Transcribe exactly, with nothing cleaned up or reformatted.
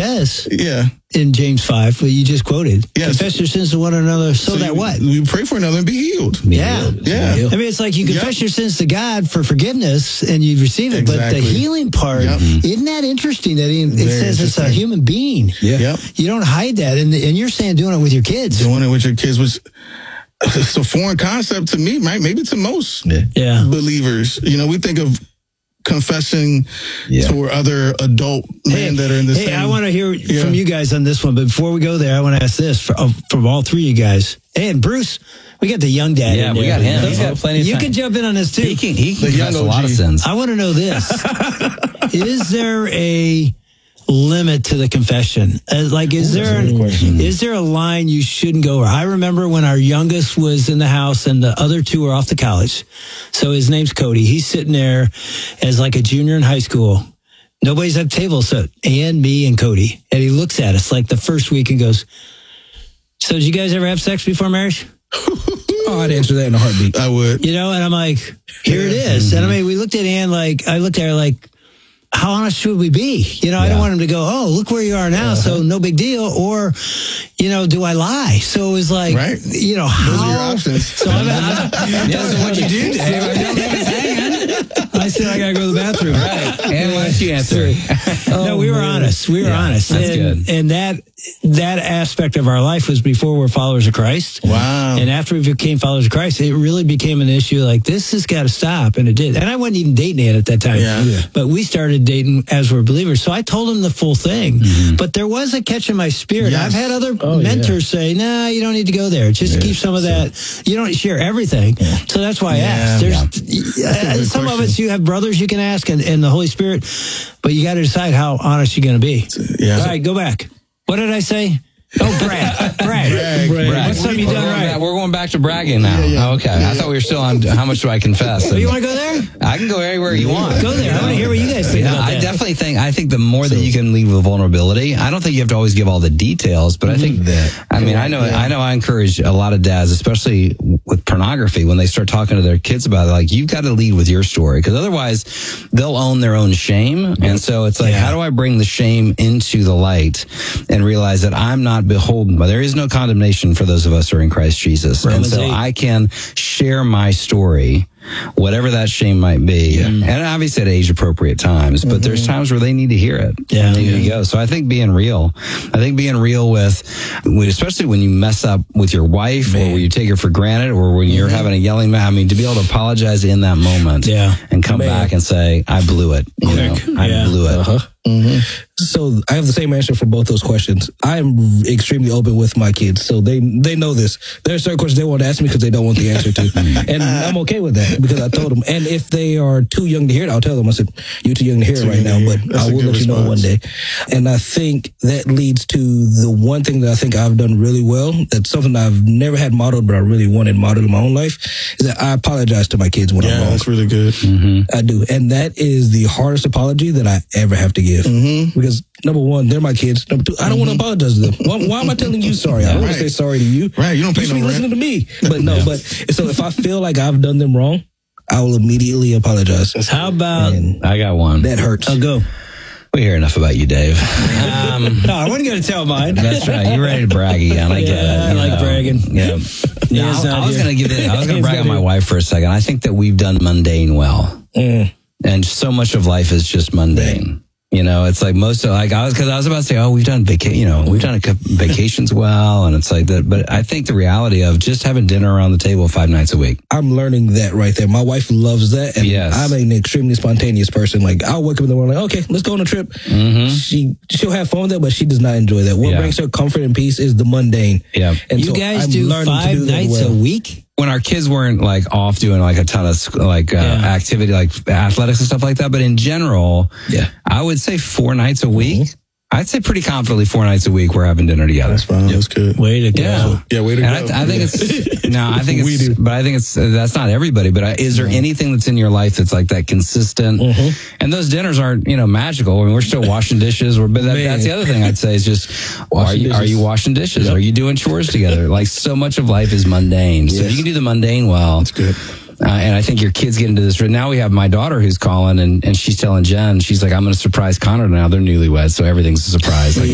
says yeah. in James five, what you just quoted. Yes. Confess your sins to one another so, So that you, what? We pray for another and be healed. Yeah. Yeah. I mean, it's like you confess Yep. your sins to God for forgiveness and you receive it. Exactly. But the healing part, Yep. isn't that interesting that he, it Very says it's a interesting. human being? Yeah. Yep. You don't hide that. And, and you're saying doing it with your kids. Doing it with your kids was it's a foreign concept to me, right? Maybe to most Yeah. Yeah. believers. You know, we think of confessing Yeah. toward other adult men that are in the hey, same. I want to hear Yeah. from you guys on this one. But before we go there, I want to ask this for, uh, from all three of you guys. Hey, and Bruce, we got the young dad. Yeah, in we there. got him. He's got plenty of You time. can jump in on this too. He can, he can The young confess a lot O of G. sins. I want to know this. Is there a limit to the confession? Uh, like, is there an, is there a line you shouldn't go over? I remember when our youngest was in the house and the other two were off to college. So his name's Cody. He's sitting there as like a junior in high school. Nobody's at the table, so Ann, me, and Cody. And he looks at us like the first week and goes, so did you guys ever have sex before marriage? Oh, I'd answer that in a heartbeat. I would. You know, and I'm like, here it is. And I mean, we looked at Ann like, I looked at her like, how honest should we be? You know, I don't want him to go, oh, look where you are now, Uh-huh. so no big deal. Or, you know, do I lie? So it was like, Right. you know, Those how? are your options. So I'm, I'm, Yeah, so what'd you do, Dave? I said, I got to go to the bathroom. Right. And why don't you answer? no, we were honest. We were Yeah, honest. that's and, good. and that that aspect of our life was before we were followers of Christ. Wow. And after we became followers of Christ, it really became an issue like, this has got to stop. And it did. And I wasn't even dating Ann at that time. Yeah. Yeah. But we started dating as we're believers. So I told him the full thing. Mm-hmm. But there was a catch in my spirit. Yes. I've had other Oh, mentors say, nah, you don't need to go there. Just keep some of that. You don't share everything. So that's why I Yeah. asked. There's a uh, good some of question. us, you have brothers you can ask and, and the Holy Spirit, but you got to decide how honest you're going to be. Yeah. All right, go back. What did I say? Oh, brag. brag. Brag. Brag. What's something you We're done going right? back- We're going back to bragging now. Yeah, yeah. Oh, okay. I thought we were still on how much do I confess? Oh, you want to go there? I can go anywhere you want. Go there. I want to hear what you guys think Yeah, about I that. definitely think, I think the more that you can leave with vulnerability, I don't think you have to always give all the details, but I think that. I mean, I know, I know I encourage a lot of dads, especially with pornography, when they start talking to their kids about it, like, you've got to lead with your story, because otherwise they'll own their own shame. And so it's like, Yeah. how do I bring the shame into the light and realize that I'm not beholden by, there is no condemnation for those of us who are in Christ Jesus. Romans and so eight. I can share my story, whatever that shame might be. And obviously at age appropriate times, but there's times where they need to hear it. Yeah. And they need to go. So I think being real, I think being real with, with- especially when you mess up with your wife or when you take her for granted or when you're having a yelling match, I mean, to be able to apologize in that moment Yeah. and come Man. back and say, I blew it. You know, I Yeah. blew it. Uh-huh. So I have the same answer for both those questions. I'm extremely open with my kids, so they they know this. There are certain questions they won't ask me because they don't want the answer to, and I'm okay with that because I told them. And if they are too young to hear it, I'll tell them. I said, "You're too young to hear it right now, but That's I a will good let you know one response. day." And I think that leads to the one thing that I think I've done really well. That's something I've never had modeled, but I really wanted modeled in my own life. Is that I apologize to my kids when I'm Yeah, wrong. that's really good. I do. And that is the hardest apology that I ever have to give. Mm-hmm. Because number one, they're my kids. Number two, I don't want to apologize to them. Why, why am I telling you sorry? I don't want to Right. say sorry to you. Right, you don't pay should no be rent. listening to me. But no, but so if I feel like I've done them wrong, I will immediately apologize. How about, And I got one. that hurts. I'll go. We hear enough about you, Dave. Um, No, I wasn't going to tell mine. That's right. You're ready to brag again. I get Yeah, it. I you like know. bragging. Yeah. He No, is I, not I was here. going to give it. I was going to He's brag not on my here. wife for a second. I think that we've done mundane well, Mm. and so much of life is just mundane. You know, it's like most of like I was because I was about to say, oh, we've done vaca- you know, we've done a cou- vacations well, and it's like that. But I think the reality of just having dinner around the table five nights a week. I'm learning that right there. My wife loves that. And Yes. I'm an extremely spontaneous person. Like, I'll wake up in the morning like, okay, let's go on a trip. Mm-hmm. She, she'll have fun with that, but she does not enjoy that. What Yeah. brings her comfort and peace is the mundane. Yeah. And You so guys I'm do learning to five do that nights well. a week? When our kids weren't like off doing like a ton of sc- like uh, Yeah. activity, like athletics and stuff like that, but in general, Yeah. I would say four nights a week. I'd say pretty confidently four nights a week we're having dinner together. That's fine. That's good. Way to go. Yeah. Yeah, way to And go. I, th- I think it's no, I think We it's, do. but I think it's that's not everybody. But I, is there anything that's in your life that's like that consistent? And those dinners aren't you know magical. I mean, we're still washing dishes. We're, but that, that's the other thing I'd say is just are you are you washing dishes? Are you doing chores together? Like so much of life is mundane. So if you can do the mundane well, That's good. Uh, and I think your kids get into this. Now we have my daughter who's calling, and, and she's telling Jen, she's like, I'm going to surprise Connor now. They're newlyweds, so everything's a surprise. Like,